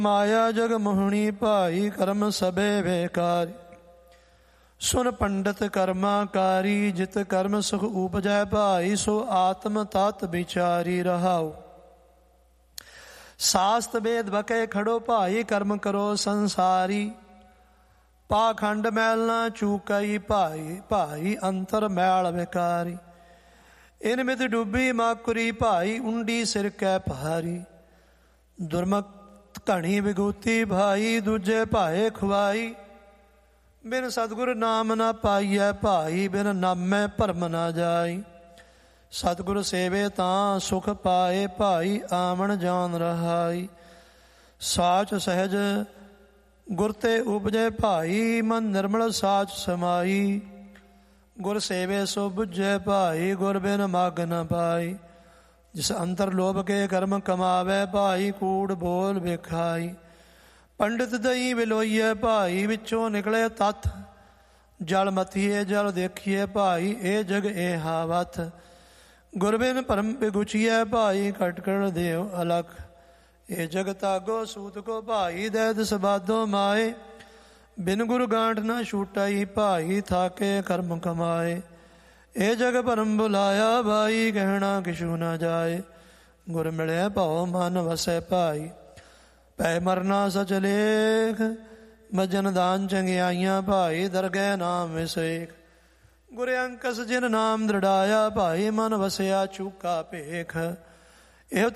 ਮਾਇਆ ਜਗ ਮੋਹਣੀ ਭਾਈ ਕਰਮ ਸਭੇ ਬੇਕਾਰੀ। ਸੁਨ ਪੰਡਤ ਕਰਮਾਕਾਰੀ ਜਿਤ ਕਰਮ ਸੁਖ ਉਪਜੈ ਭਾਈ। ਸੋ ਆਤਮ ਤਤ ਵਿਚਾਰੀ ਰਹਾਉ। ਸਾਸਤ ਵੇਦ ਬਕੇ ਖੜੋ ਭਾਈ ਕਰਮ ਕਰੋ ਸੰਸਾਰੀ। ਪਾਖੰਡ ਮੈਲ ਨਾ ਚੂਕਈ ਭਾਈ ਭਾਈ ਅੰਤਰ ਮੈਲ ਵਿਕਾਰੀ। ਇਨ ਮਿਤ ਡੁੱਬੀ ਮਾਕੁਰੀ ਭਾਈ ਉਂਡੀ ਸਿਰ ਕੈ ਭਾਰੀ। ਦੁਰਮਤ ਘਣੀ ਵਿਗੂਤੀ ਭਾਈ ਦੂਜੇ ਭਾਏ ਖੁਆਈ। ਬਿਨ ਸਤਿਗੁਰ ਨਾਮ ਨਾ ਪਾਈਐ ਭਾਈ ਬਿਨ ਨਾਮੈ ਭਰਮ ਨਾ ਜਾਈ। ਸਤਿਗੁਰ ਸੇਵੇ ਤਾਂ ਸੁਖ ਪਾਏ ਭਾਈ ਆਵਣ ਜਾਨ ਰਹਾਈ। ਸਾਚ ਸਹਿਜ ਗੁਰ ਤੇ ਉਪਜੈ ਭਾਈ ਮਨ ਨਿਰਮਲ ਸਾਚ ਸਮਾਈ। ਗੁਰ ਸੇਵੇ ਸੋ ਬੁਝੈ ਭਾਈ ਗੁਰ ਬਿਨ ਮਗ ਨ ਪਾਈ। ਜਿਸ ਅੰਤਰ ਲੋਭ ਕੇ ਕਰਮ ਕਮਾਵੈ ਭਾਈ ਕੂੜ ਬੋਲ ਵੇਖਾਈ। ਪੰਡਿਤ ਦਈ ਵਿਲੋਈਐ ਭਾਈ ਵਿੱਚੋਂ ਨਿਕਲੇ ਤੱਥ। ਜਲ ਮਥੀਏ ਜਲ ਦੇਖੀਏ ਭਾਈ ਇਹ ਜਗ ਇਹ ਹਾਵਥ। ਗੁਰ ਬਿਨ ਭਰਮ ਬਿਗੁਚੀਐ ਭਾਈ ਕਟਕੜ ਦੇਵ ਅਲਖ। ਇਹ ਜਗ ਤਾਗੋ ਸੂਤ ਕੋ ਭਾਈ ਦੈ ਦਿਸ ਬਾਧੋ ਮਾਏ। ਬਿਨ ਗੁਰ ਗਾਂਠ ਨਾ ਛੂਟਾਈ ਭਾਈ ਥਾਕੇ ਕਰਮ ਕਮਾਏ। ਇਹ ਜਗ ਭਰਮ ਬੁਲਾਇਆ ਭਾਈ ਕਹਿਣਾ ਕਿਛੂ ਨਾ ਜਾਏ। ਗੁਰ ਮਿਲਿਆ ਭਉ ਮਨ ਵਸੈ ਭਾਈ ਪੈ ਮਰਨਾ ਸਚ ਲੇਖ। ਮਜਨ ਦਾਨ ਚੰਗਿਆਈਆਂ ਭਾਈ ਦਰਗਹਿ ਨਾਮ ਵਿਸੇਖ। ਗੁਰ ਅੰਕਸ ਜਿਨ ਨਾਮ ਦ੍ਰਿੜਾਇਆ ਭਾਈ ਮਨ ਵਸਿਆ ਚੂਕਾ ਭੇਖ।